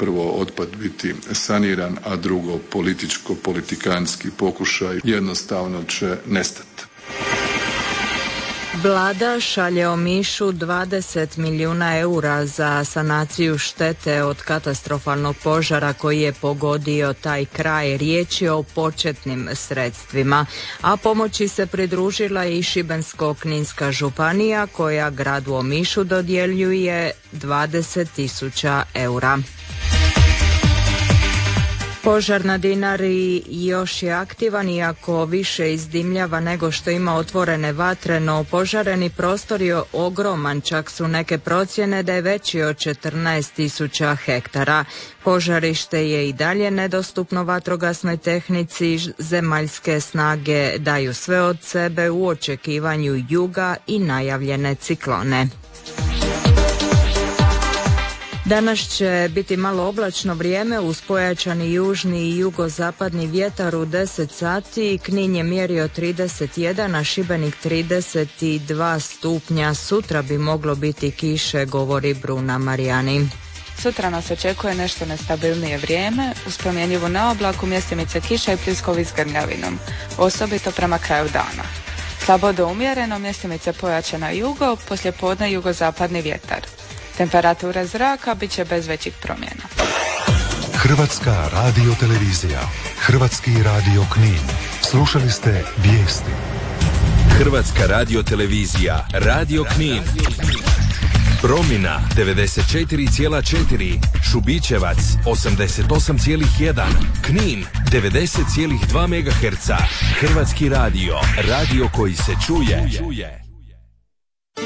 prvo otpad biti saniran, a drugo političko-politikanski pokušaj jednostavno će nestati. Vlada šalje Omišu 20 milijuna eura za sanaciju štete od katastrofalnog požara koji je pogodio taj kraj. Riječ je o početnim sredstvima, a pomoći se pridružila i Šibensko-kninska županija koja gradu Omišu dodjeljuje 20.000 eura. Požar na Dinari još je aktivan, iako više izdimljava nego što ima otvorene vatre, no požareni prostor je ogroman, čak su neke procjene da je veći od 14.000 hektara. Požarište je i dalje nedostupno vatrogasnoj tehnici, zemaljske snage daju sve od sebe u očekivanju juga i najavljene ciklone. Danas će biti malo oblačno vrijeme uz pojačani južni i jugozapadni vjetar u 10 sati. Knin je mjerio 31, a Šibenik 32 stupnja. Sutra bi moglo biti kiše, govori Bruna Marijani. Sutra nas očekuje nešto nestabilnije vrijeme, uz promjenjivu na oblaku, mjestimice kiša i pljuskovi s grmljavinom, osobito prema kraju dana. Slabo do umjereno, mjestimice pojačana jugo, poslijepodne jugozapadni vjetar. Temperatura zraka bit će bez većih promjena. Hrvatska radiotelevizija, Hrvatski radio Knin. Slušali ste vijesti. Hrvatska radiotelevizija, Radio Knin. Promina 94,4, Šubićevac 88,1, Knin 90,2 MHz. Hrvatski radio, radio koji se čuje.